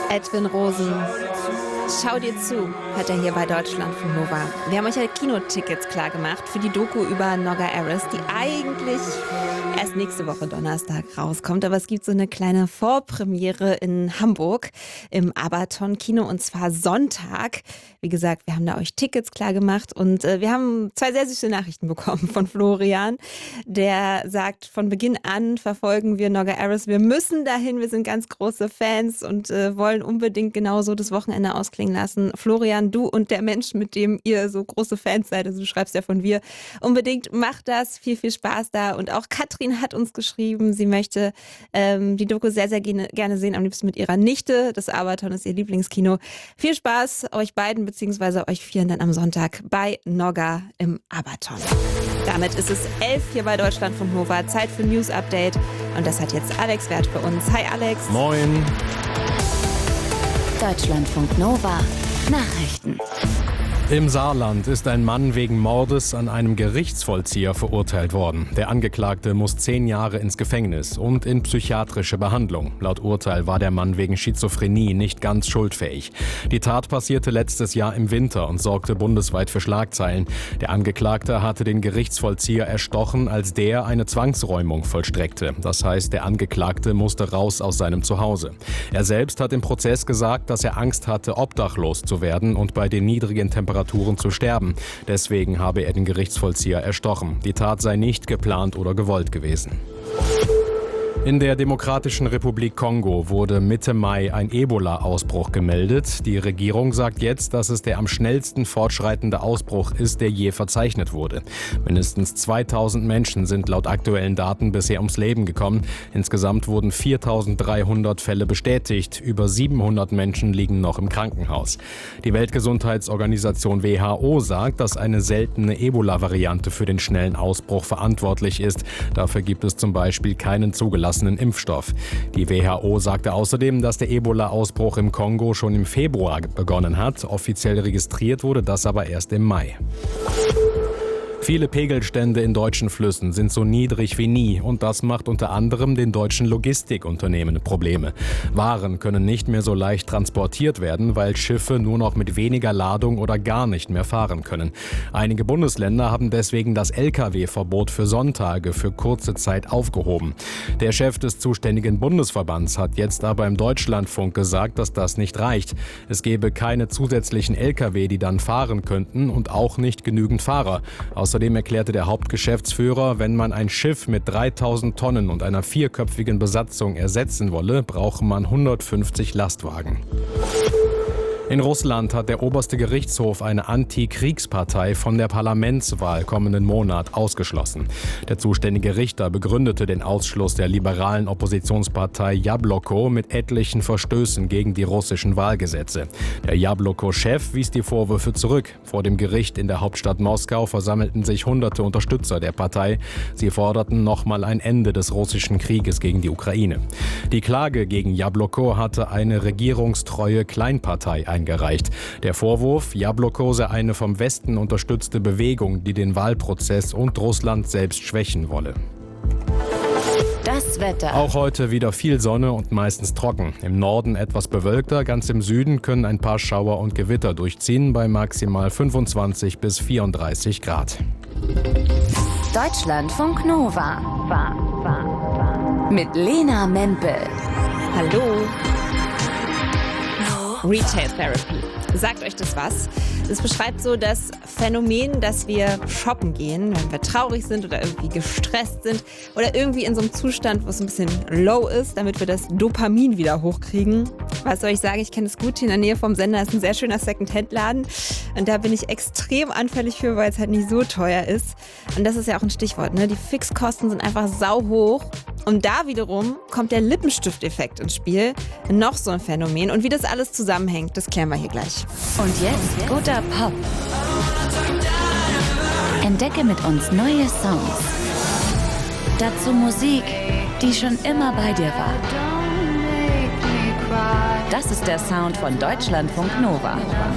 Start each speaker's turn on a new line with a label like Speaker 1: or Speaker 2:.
Speaker 1: Edwin Rosen, schau dir zu, hört er hier bei Deutschlandfunk Nova. Wir haben euch ja Kinotickets klar gemacht für die Doku über Nogga Aris, die eigentlich erst nächste Woche Donnerstag rauskommt. Aber es gibt so eine kleine Vorpremiere in Hamburg im Abaton-Kino und zwar Sonntag. Wie gesagt, wir haben da euch Tickets klar gemacht und wir haben 2 sehr süße Nachrichten bekommen von Florian. Der sagt, von Beginn an verfolgen wir Nogga Aris. Wir müssen dahin, wir sind ganz große Fans und wollen unbedingt genauso das Wochenende ausklingen lassen. Florian, du und der Mensch, mit dem ihr so große Fans seid, also du schreibst ja von wir, unbedingt macht das. Viel, viel Spaß da. Und auch Katrin hat uns geschrieben, sie möchte die Doku sehr, sehr gerne sehen, am liebsten mit ihrer Nichte. Das Abaton ist ihr Lieblingskino. Viel Spaß euch beiden bzw. euch vieren dann am Sonntag bei Nogga im Abaton. Damit ist es 11 hier bei Deutschlandfunk Nova. Zeit für News Update. Und das hat jetzt Alex Wert für uns. Hi Alex.
Speaker 2: Moin.
Speaker 3: Deutschlandfunk Nova Nachrichten.
Speaker 2: Im Saarland ist ein Mann wegen Mordes an einem Gerichtsvollzieher verurteilt worden. Der Angeklagte muss 10 Jahre ins Gefängnis und in psychiatrische Behandlung. Laut Urteil war der Mann wegen Schizophrenie nicht ganz schuldfähig. Die Tat passierte letztes Jahr im Winter und sorgte bundesweit für Schlagzeilen. Der Angeklagte hatte den Gerichtsvollzieher erstochen, als der eine Zwangsräumung vollstreckte. Das heißt, der Angeklagte musste raus aus seinem Zuhause. Er selbst hat im Prozess gesagt, dass er Angst hatte, obdachlos zu werden und bei den niedrigen Temperaturen zu sterben. Deswegen habe er den Gerichtsvollzieher erstochen. Die Tat sei nicht geplant oder gewollt gewesen. In der Demokratischen Republik Kongo wurde Mitte Mai ein Ebola-Ausbruch gemeldet. Die Regierung sagt jetzt, dass es der am schnellsten fortschreitende Ausbruch ist, der je verzeichnet wurde. Mindestens 2000 Menschen sind laut aktuellen Daten bisher ums Leben gekommen. Insgesamt wurden 4300 Fälle bestätigt. Über 700 Menschen liegen noch im Krankenhaus. Die Weltgesundheitsorganisation WHO sagt, dass eine seltene Ebola-Variante für den schnellen Ausbruch verantwortlich ist. Dafür gibt es zum Beispiel keinen zugelassenen Impfstoff. Die WHO sagte außerdem, dass der Ebola-Ausbruch im Kongo schon im Februar begonnen hat. Offiziell registriert wurde das aber erst im Mai. Viele Pegelstände in deutschen Flüssen sind so niedrig wie nie und das macht unter anderem den deutschen Logistikunternehmen Probleme. Waren können nicht mehr so leicht transportiert werden, weil Schiffe nur noch mit weniger Ladung oder gar nicht mehr fahren können. Einige Bundesländer haben deswegen das Lkw-Verbot für Sonntage für kurze Zeit aufgehoben. Der Chef des zuständigen Bundesverbands hat jetzt aber im Deutschlandfunk gesagt, dass das nicht reicht. Es gebe keine zusätzlichen Lkw, die dann fahren könnten und auch nicht genügend Fahrer. Außerdem erklärte der Hauptgeschäftsführer, wenn man ein Schiff mit 3000 Tonnen und einer 4-köpfigen Besatzung ersetzen wolle, brauche man 150 Lastwagen. In Russland hat der oberste Gerichtshof eine Antikriegspartei von der Parlamentswahl kommenden Monat ausgeschlossen. Der zuständige Richter begründete den Ausschluss der liberalen Oppositionspartei Jabloko mit etlichen Verstößen gegen die russischen Wahlgesetze. Der Jabloko-Chef wies die Vorwürfe zurück. Vor dem Gericht in der Hauptstadt Moskau versammelten sich hunderte Unterstützer der Partei. Sie forderten nochmal ein Ende des russischen Krieges gegen die Ukraine. Die Klage gegen Jabloko hatte eine regierungstreue Kleinpartei eingereicht. Der Vorwurf, Jabloko sei eine vom Westen unterstützte Bewegung, die den Wahlprozess und Russland selbst schwächen wolle.
Speaker 3: Das Wetter.
Speaker 2: Auch heute wieder viel Sonne und meistens trocken. Im Norden etwas bewölkter, ganz im Süden können ein paar Schauer und Gewitter durchziehen bei maximal 25 bis 34 Grad.
Speaker 3: Deutschlandfunk Nova. Mit Lena Mempel.
Speaker 1: Hallo. Retail Therapy. Sagt euch das was? Das beschreibt so das Phänomen, dass wir shoppen gehen, wenn wir traurig sind oder irgendwie gestresst sind oder irgendwie in so einem Zustand, wo es ein bisschen low ist, damit wir das Dopamin wieder hochkriegen. Was soll ich sagen? Ich kenne es gut. Hier in der Nähe vom Sender ist ein sehr schöner Second-Hand-Laden und da bin ich extrem anfällig für, weil es halt nicht so teuer ist. Und das ist ja auch ein Stichwort, ne? Die Fixkosten sind einfach sau hoch. Und da wiederum kommt der Lippenstifteffekt ins Spiel. Noch so ein Phänomen. Und wie das alles zusammenhängt, das klären wir hier gleich.
Speaker 3: Und jetzt guter Pop. Entdecke mit uns neue Songs. Dazu Musik, die schon immer bei dir war. Das ist der Sound von Deutschlandfunk Nova.